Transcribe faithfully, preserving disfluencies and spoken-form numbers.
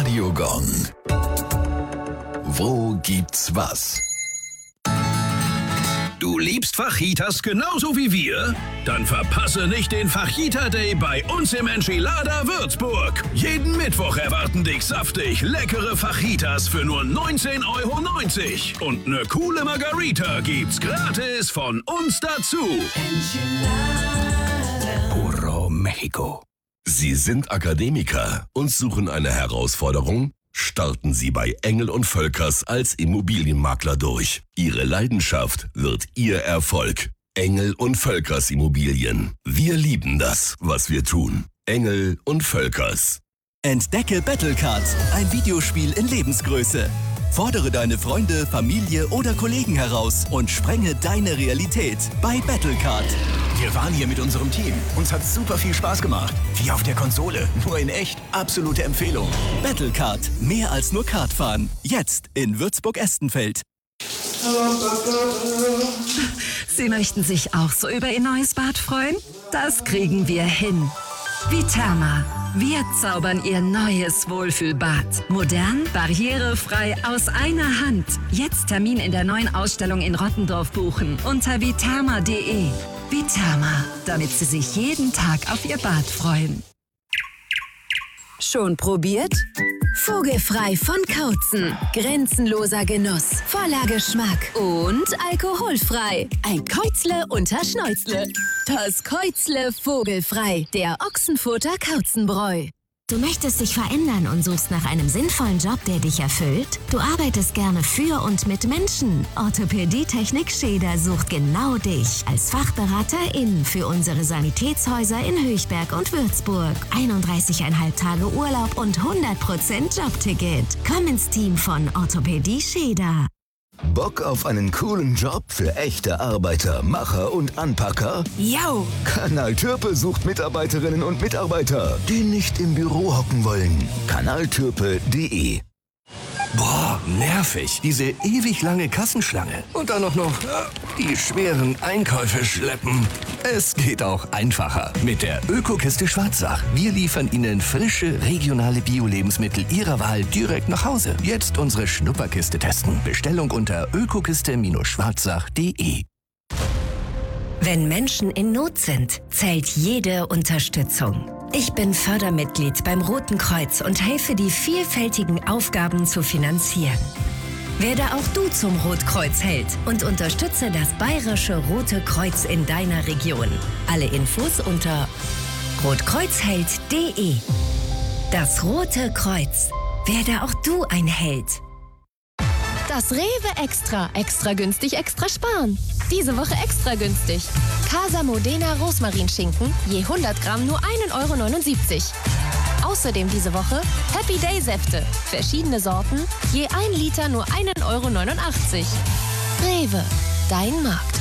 Radiogong. Wo gibt's was? Du liebst Fajitas genauso wie wir? Dann verpasse nicht den Fajita Day bei uns im Enchilada Würzburg. Jeden Mittwoch erwarten dich saftig leckere Fajitas für nur neunzehn Euro neunzig. Und eine coole Margarita gibt's gratis von uns dazu. Puro Mexico. Sie sind Akademiker und suchen eine Herausforderung? Starten Sie bei Engel und Völkers als Immobilienmakler durch. Ihre Leidenschaft wird Ihr Erfolg. Engel und Völkers Immobilien. Wir lieben das, was wir tun. Engel und Völkers. Entdecke Battlecard, ein Videospiel in Lebensgröße. Fordere deine Freunde, Familie oder Kollegen heraus und sprenge deine Realität bei Battlecard. Wir waren hier mit unserem Team. Uns hat super viel Spaß gemacht. Wie auf der Konsole, nur in echt. Absolute Empfehlung. Battlecard, mehr als nur Kartfahren. Jetzt in Würzburg-Estenfeld. Sie möchten sich auch so über Ihr neues Bad freuen? Das kriegen wir hin. Viterma. Wir zaubern Ihr neues Wohlfühlbad. Modern, barrierefrei, aus einer Hand. Jetzt Termin in der neuen Ausstellung in Rottendorf buchen unter viterma punkt de. Viterma, damit Sie sich jeden Tag auf Ihr Bad freuen. Schon probiert? Vogelfrei von Kautzen. Grenzenloser Genuss, voller Geschmack und alkoholfrei. Ein Käuzle unter Schnäuzle. Das Käuzle Vogelfrei, der Ochsenfurter Kauzenbräu. Du möchtest dich verändern und suchst nach einem sinnvollen Job, der dich erfüllt? Du arbeitest gerne für und mit Menschen. Orthopädie-Technik Scheder sucht genau dich als Fachberaterin für unsere Sanitätshäuser in Höchberg und Würzburg. einunddreißig Komma fünf Tage Urlaub und hundert Prozent Jobticket. Komm ins Team von Orthopädie Scheder. Bock auf einen coolen Job für echte Arbeiter, Macher und Anpacker? Yo! Kanal Türpe sucht Mitarbeiterinnen und Mitarbeiter, die nicht im Büro hocken wollen. kanaltürpe punkt de. Boah, nervig. Diese ewig lange Kassenschlange. Und dann noch noch äh, die schweren Einkäufe schleppen. Es geht auch einfacher mit der Ökokiste Schwarzach. Wir liefern Ihnen frische, regionale Bio-Lebensmittel Ihrer Wahl direkt nach Hause. Jetzt unsere Schnupperkiste testen. Bestellung unter ökokiste Schwarzach punkt de. Wenn Menschen in Not sind, zählt jede Unterstützung. Ich bin Fördermitglied beim Roten Kreuz und helfe, die vielfältigen Aufgaben zu finanzieren. Werde auch du zum Rotkreuzheld und unterstütze das Bayerische Rote Kreuz in deiner Region. Alle Infos unter rotkreuzheld punkt de. Das Rote Kreuz. Werde auch du ein Held. Das Rewe Extra. Extra günstig, extra sparen. Diese Woche extra günstig. Casa Modena Rosmarinschinken, je hundert Gramm nur ein Euro neunundsiebzig. Außerdem diese Woche Happy Day Säfte. Verschiedene Sorten, je ein Liter nur ein Euro neunundachtzig. Rewe, dein Markt.